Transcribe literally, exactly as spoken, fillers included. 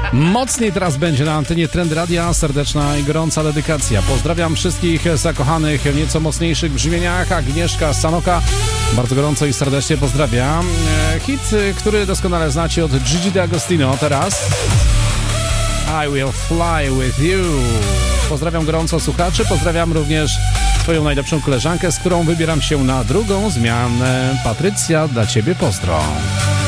Mocniej teraz będzie na antenie Trend Radia. Serdeczna i gorąca dedykacja. Pozdrawiam wszystkich zakochanych w nieco mocniejszych brzmieniach. Agnieszka Sanoka bardzo gorąco i serdecznie pozdrawiam. Hit, który doskonale znacie od Gigi D'Agostino. Teraz I Will Fly With You. Pozdrawiam gorąco słuchaczy. Pozdrawiam również twoją najlepszą koleżankę, z którą wybieram się na drugą zmianę. Patrycja, dla ciebie pozdro.